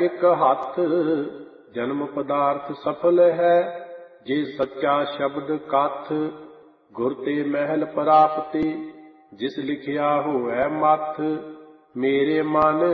ਇੱਕ ਹੱਥ। ਜਨਮ ਪਦਾਰਥ ਸਫਲ ਹੈ ਜੇ ਸੱਚਾ ਸ਼ਬਦ ਕਥ। ਗੁਰ ਤੇ ਮਹਿਲ ਪ੍ਰਾਪਤੀ ਜਿਸ ਲਿਖਿਆ ਹੋਵੈ ਮੱਥ। ਮੇਰੇ ਮਨ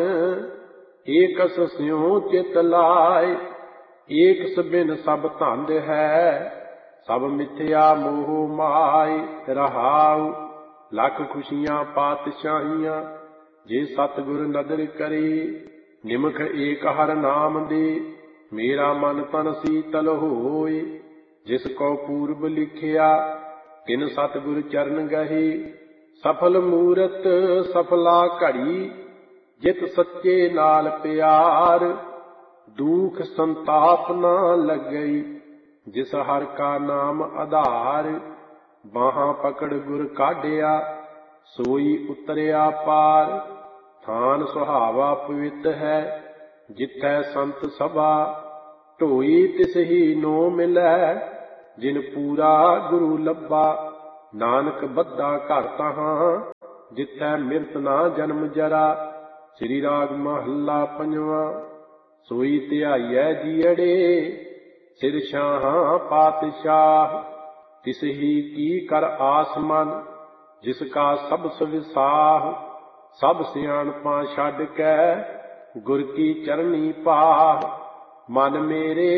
ਏਕਸ ਸਿਉ ਚਿਤ ਲਾਇ, ਏਕਸ ਬਿਨ ਸਭ ਧੰਦ ਹੈ। ਸਭ ਮਿਥਿਆ ਮੋਹ ਮਾਇ ਰਹਾਉ, ਲੱਖ ਖੁਸ਼ੀਆਂ ਪਾਤਸ਼ਾਹੀਆਂ ਜੇ ਸਤਿਗੁਰ ਨਦਰ ਕਰੇ। ਨਿਮਖ ਏਕ ਹਰਿ ਨਾਮ ਦੇ ਮੇਰਾ ਮਨ ਤਨ ਸੀਤਲ ਹੋਇ। ਜਿਸ ਕੋ ਪੂਰਬ ਲਿਖਿਆ ਤਿਨ ਸਤਿਗੁਰ ਚਰਨ ਗਹੇ। ਸਫਲ ਮੂਰਤ ਸਫਲਾ ਘੜੀ ਜਿਤ ਸੱਚੇ ਨਾਲ ਪਿਆਰ। ਦੁਖ ਸੰਤਾਪ ਨਾ ਲੱਗਈ ਜਿਸ ਹਰਿ ਕਾ ਨਾਮ ਆਧਾਰ। ਬਾਹਾਂ ਪਕੜ ਗੁਰ ਕਾਢਿਆ ਸੋਈ ਉਤਰਿਆ ਪਾਰ। ਥਾਨ ਸੁਹਾਵਾ ਪਵਿੱਤ ਹੈ ਜਿਥੈ ਸੰਤ ਸਭਾ। ਢੋਈ ਤਿਸ ਹੀ ਨੋ ਮਿਲੈ ਜਿਨ ਪੂਰਾ ਗੁਰੂ ਲੱਭਾ। ਨਾਨਕ ਬੱਧਾ ਘਰ ਤਹਾਂ ਜਿਥੈ ਮਿਰਤ ਨਾ ਜਨਮ ਜਰਾ। ਸ੍ਰੀ ਰਾਗ ਮਹੱਲਾ ਪੰਜਵਾਂ। ਸੋਈ ਧਿਆਈਐ ਜੀਅੜੇ ਸਿਰ ਸ਼ਾਹਾਂ ਪਾਤਸ਼ਾਹ। ਤਿਸ ਹੀ ਕੀ ਕਰ ਆਸ ਮਨ ਜਿਸ ਕਾ ਸਬਸ ਵਿਸਾਹ। ਸਭ ਸਿਆਣਪਾਂ ਛੱਡ ਕੇ ਗੁਰ ਕੀ ਚਰਨੀ ਪਾਹ। ਮਨ ਮੇਰੇ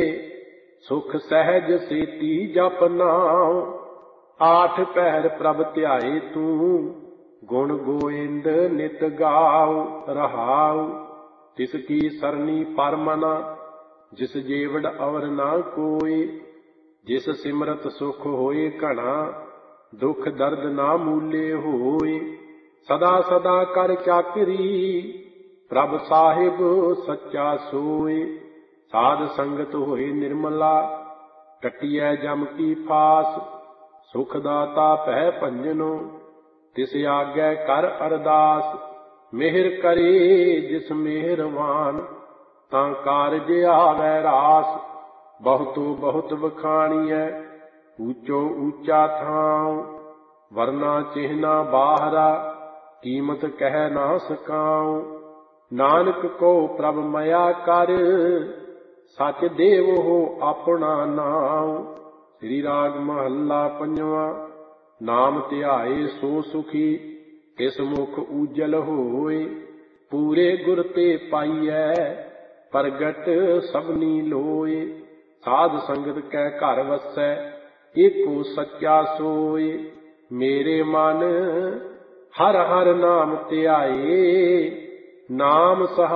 ਸੁਖ ਸਹਿਜ ਸੇਤੀ ਜਪ ਨਾਉ। ਆਠ ਪਹਿਰ ਪ੍ਰਭ ਧਿਆਏ ਤੂੰ ਗੁਣ ਗੋਇੰਦ ਨਿਤ ਗਾਉ ਰਹਾਉ। ਤਿਸ ਕੀ ਸਰਨੀ ਪਰਮਨਾ ਜਿਸ ਜੀਵੜ ਅਵਰ ਨਾ ਕੋਇ। ਜਿਸ ਸਿਮਰਤ ਸੁਖ ਹੋਏ ਘਣਾ ਦੁਖ ਦਰਦ ਨਾ ਮੂਲੇ ਹੋਏ। ਸਦਾ ਸਦਾ ਕਰ ਚਾਕਰੀ ਪ੍ਰਭ ਸਾਹਿਬ ਸੱਚਾ ਸੋਇ। ਸਾਧ ਸੰਗਤ ਹੋਏ ਨਿਰਮਲਾ ਕੱਟੀਐ ਜਮ ਕੀ ਫਾਸ। ਸੁਖ ਦਾਤਾ ਭੈ ਭੰਜਨੋ ਤਿਸ ਆਗੈ ਕਰ ਅਰਦਾਸ। ਮਿਹਰ ਕਰੇ ਜਿਸ ਮਿਹਰਵਾਨ ਤਾਂ ਕਾਰਜ ਆਵੈ ਰਾਸ। ਬਹੁਤੋ ਬਹੁਤ ਵਖਾਣੀਐ ਊਚੋ ਊਚਾ ਥਾਉ। ਵਰਨਾ ਚਿਹਨਾ ਬਾਹਰਾ ਕੀਮਤ ਕਹਿ ਨਾ ਸਕਾਉ। ਨਾਨਕ ਕੋ ਪ੍ਰਭ ਮਇਆ ਕਰ ਸਚ ਦੇਵੋ ਆਪਣਾ ਨਾਉ। ਸ੍ਰੀ ਰਾਗ ਮਹੱਲਾ ਪੰਜਵਾਂ। ਨਾਮ ਧਿਆਏ ਸੋ ਸੁਖੀ ਤਿਸ ਮੁਖ ਊਜਲ ਹੋਏ। ਪੂਰੇ ਗੁਰ ਤੇ ਪਾਈਐ ਪ੍ਰਗਟ ਸਭਨੀ ਲੋਏ। ਸਾਧ ਸੰਗਤ ਕੈ ਘਰ ਵਸੈ ਏਕੋ ਸੱਚਾ ਸੋਏ। ਮੇਰੇ ਮਨ ਹਰਿ ਹਰਿ ਨਾਮ ਧਿਆਏ ਨਾਮ ਸਹਾਇ